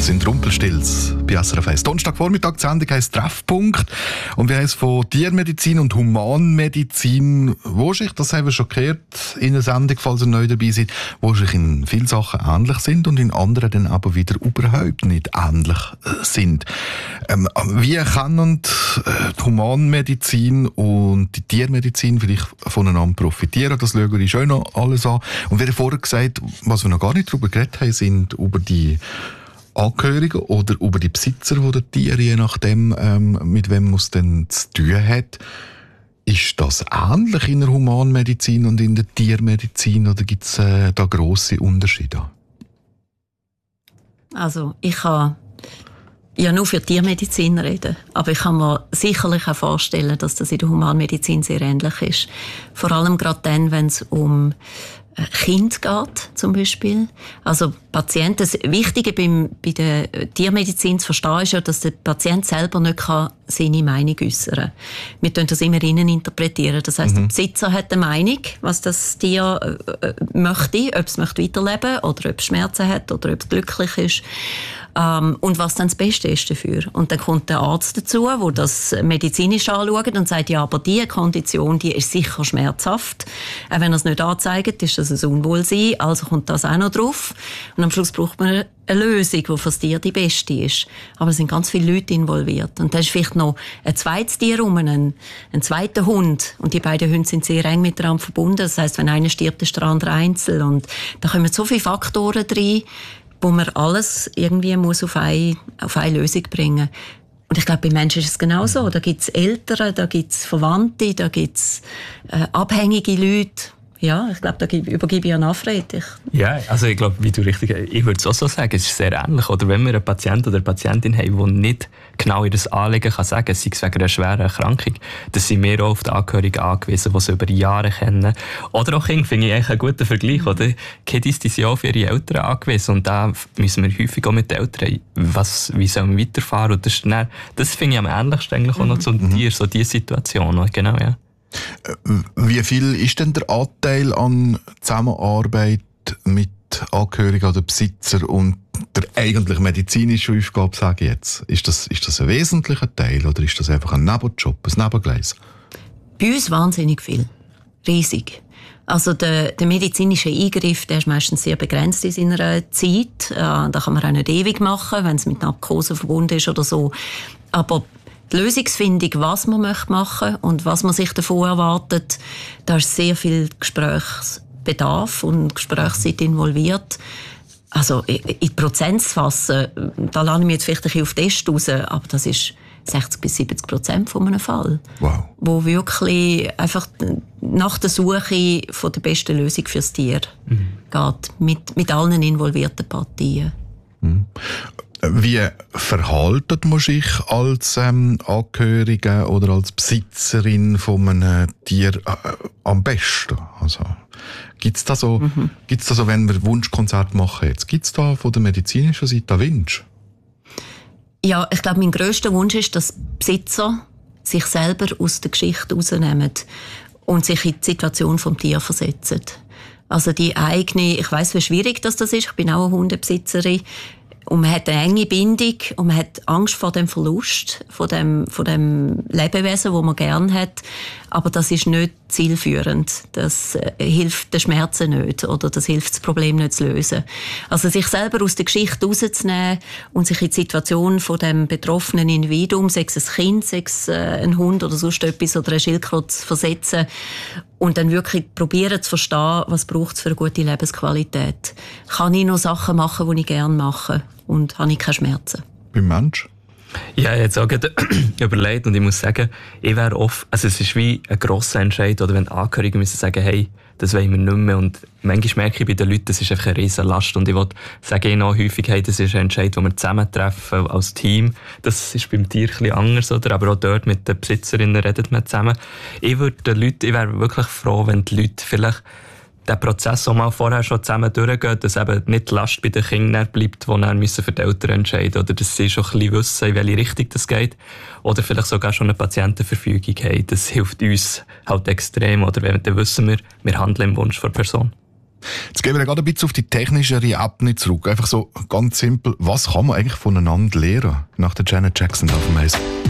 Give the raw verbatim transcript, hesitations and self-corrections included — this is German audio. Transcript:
sind Rumpelstilz bei S R F eins. Donnerstagvormittag, die Sendung heisst Treffpunkt. Und wir haben es von Tiermedizin und Humanmedizin, wo sich, das haben wir schon gehört in der Sendung, falls ihr neu dabei seid, wo sich in vielen Sachen ähnlich sind und in anderen dann aber wieder überhaupt nicht ähnlich sind. Ähm, wie können die Humanmedizin und die Tiermedizin vielleicht voneinander profitieren? Das schauen wir schon noch alles an. Und wie vorher gesagt, was wir noch gar nicht darüber geredet haben, sind über die Angehörigen oder über die Besitzer der Tiere, je nachdem, ähm, mit wem man es denn zu tun hat. Ist das ähnlich in der Humanmedizin und in der Tiermedizin oder gibt es äh, da grosse Unterschiede? Also ich kann ja nur für Tiermedizin reden, aber ich kann mir sicherlich auch vorstellen, dass das in der Humanmedizin sehr ähnlich ist. Vor allem gerade dann, wenn es um Kind geht, zum Beispiel. Also Patienten, das Wichtige beim, bei der Tiermedizin zu verstehen ist ja, dass der Patient selber nicht kann seine Meinung äußern kann. Wir tun das immer innen interpretieren. Das heisst, mhm. der Besitzer hat eine Meinung, was das Tier äh, möchte, ob es möchte weiterleben oder ob es Schmerzen hat oder ob es glücklich ist. Ähm, und was dann das Beste ist dafür. Und dann kommt der Arzt dazu, der das medizinisch anschaut und sagt, ja, aber diese Kondition, die ist sicher schmerzhaft. Auch wenn er es nicht anzeigt, ist das ein Unwohlsein, also kommt das auch noch drauf. Und am Schluss braucht man eine Lösung, die für das Tier die beste ist. Aber es sind ganz viele Leute involviert. Und da ist vielleicht noch ein zweites Tier rum, ein, ein zweiter Hund. Und die beiden Hunde sind sehr eng miteinander verbunden. Das heisst, wenn einer stirbt, ist der andere einzeln. Und da kommen so viele Faktoren rein, wo man alles irgendwie muss auf eine, auf eine Lösung bringen muss. Und ich glaube, bei Menschen ist es genauso. Da gibt es Eltern, da gibt es Verwandte, da gibt es äh, abhängige Leute. Ja, ich glaube, da übergebe ich an Alfred. Ich ja, also ich glaube, wie du richtig, ich würde es auch so sagen, es ist sehr ähnlich. Oder wenn wir einen Patienten oder eine Patientin haben, die nicht genau ihr Anliegen kann sagen, sei es wegen einer schweren Erkrankung, dann sind wir auch auf die Angehörigen angewiesen, die sie über Jahre kennen. Oder auch Kinder, finde ich eigentlich einen guten Vergleich. Oder? Kiddies, die sind auch auf ihre Eltern angewiesen. Und da müssen wir häufig auch mit den Eltern, was, wie sollen wir weiterfahren? Und das, ist dann, das finde ich am ähnlichsten eigentlich auch noch zu mhm. dir, so diese Situation. Genau, ja. Wie viel ist denn der Anteil an Zusammenarbeit mit Angehörigen oder Besitzer und der eigentlich medizinischen Aufgabe, sage ich jetzt? Ist das, ist das ein wesentlicher Teil oder ist das einfach ein Nebenjob, ein Nebengleis? Bei uns wahnsinnig viel. Riesig. Also der, der medizinische Eingriff, der ist meistens sehr begrenzt in seiner Zeit. Da kann man auch nicht ewig machen, wenn es mit Narkose verbunden ist oder so. Aber die Lösungsfindung, was man machen möchte und was man sich davon erwartet, da ist sehr viel Gesprächsbedarf und Gesprächszeit involviert. Also in Prozent zu fassen, da lande ich mich jetzt vielleicht ein bisschen auf den Test raus, aber das ist sechzig bis siebzig Prozent von einem Fall. Wow. Wo wirklich einfach nach der Suche von der besten Lösung fürs Tier mhm. geht, mit, mit allen involvierten Partien. Mhm. Wie verhaltet man sich als ähm, Angehörige oder als Besitzerin von einem Tier äh, am besten? Also, gibt's da so, mhm. gibt's da so, wenn wir Wunschkonzert machen jetzt, gibt's da von der medizinischen Seite Wunsch? Ja, ich glaube, mein grösster Wunsch ist, dass Besitzer sich selber aus der Geschichte rausnehmen und sich in die Situation vom Tier versetzen. Also die eigene, ich weiss, wie schwierig das ist, ich bin auch eine Hundebesitzerin. Und man hat eine enge Bindung und man hat Angst vor dem Verlust, von dem, von dem Lebewesen, das man gerne hat. Aber das ist nicht zielführend. Das äh, hilft den Schmerzen nicht oder das hilft das Problem nicht zu lösen. Also sich selber aus der Geschichte rauszunehmen und sich in die Situation von dem betroffenen Individuum, sei es ein Kind, sei es äh, ein Hund oder sonst etwas oder eine Schildkröte zu versetzen und dann wirklich probieren zu verstehen, was braucht es für eine gute Lebensqualität. Kann ich noch Sachen machen, die ich gerne mache und habe ich keine Schmerzen? Beim Mensch? Ja, jetzt auch gerade überlegt und ich muss sagen, ich wäre oft, also es ist wie ein grosser Entscheid, oder wenn Angehörige müssen sagen, hey, das wollen wir nicht mehr. Und manchmal merke ich bei den Leuten, das ist einfach eine riesen Last. Und ich wollte sagen Ihnen auch häufig, hey, das ist ein Entscheid, den wir zusammentreffen als Team. Das ist beim Tier ein bisschen anders, oder? Aber auch dort mit den Besitzerinnen redet man zusammen. Ich würde den Leuten, ich wäre wirklich froh, wenn die Leute vielleicht den Prozess auch mal vorher schon zusammen durchgehen, dass eben nicht die Last bei den Kindern bleibt, die dann müssen für die Eltern entscheiden, oder dass sie schon ein bisschen wissen, in welche Richtung das geht, oder vielleicht sogar schon eine Patientenverfügung haben. Das hilft uns halt extrem, oder wenn dann wissen wir, wir handeln im Wunsch der Person. Jetzt gehen wir gerade ein bisschen auf die technischere Ebene zurück. Einfach so ganz simpel, was kann man eigentlich voneinander lernen nach der Janet Jackson auf dem Eis?